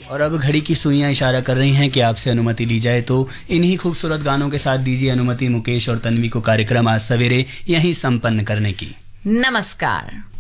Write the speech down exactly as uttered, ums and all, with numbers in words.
और अब घड़ी की सुइयां इशारा कर रही हैं कि आपसे अनुमति ली जाए, तो इन्हीं खूबसूरत गानों के साथ दीजिए अनुमति मुकेश और तन्वी को कार्यक्रम आज सवेरे यहीं संपन्न करने की। नमस्कार।